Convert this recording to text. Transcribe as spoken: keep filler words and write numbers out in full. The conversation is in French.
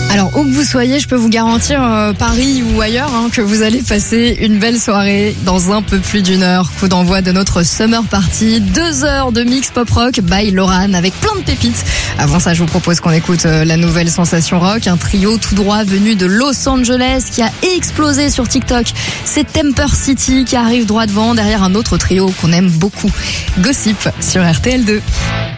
Alors, où que vous soyez, je peux vous garantir, euh, Paris ou ailleurs, hein, que vous allez passer une belle soirée dans un peu plus d'une heure. Coup d'envoi de notre Summer Party. Deux heures de mix pop rock by Loran avec plein de pépites. Avant ça, je vous propose qu'on écoute euh, la nouvelle sensation rock. Un trio tout droit venu de Los Angeles qui a explosé sur TikTok. C'est Temper City qui arrive droit devant derrière un autre trio qu'on aime beaucoup. Gossip sur R T L deux.